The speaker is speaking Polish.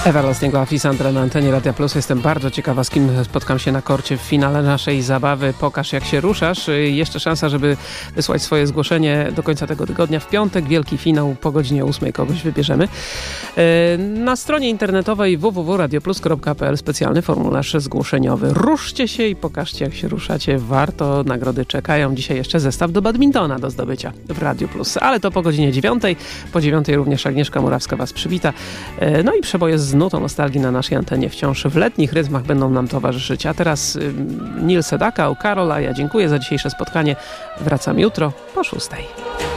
Everlasting Love i Sandra na antenie Radia Plus. Jestem bardzo ciekawa, z kim spotkam się na korcie w finale naszej zabawy Pokaż jak się ruszasz. Jeszcze szansa, żeby wysłać swoje zgłoszenie do końca tego tygodnia. W piątek wielki finał po godzinie 8 kogoś wybierzemy. Na stronie internetowej www.radioplus.pl specjalny formularz zgłoszeniowy. Ruszcie się i pokażcie jak się ruszacie. Warto, nagrody czekają. Dzisiaj jeszcze zestaw do badmintona do zdobycia w Radio Plus. Ale to po godzinie 9. Po 9 również Agnieszka Murawska was przywita. No i przeboje z nutą nostalgii na naszej antenie wciąż w letnich rytmach będą nam towarzyszyć. A teraz Neil Sedaka, Karol, a ja dziękuję za dzisiejsze spotkanie. Wracam jutro po 6.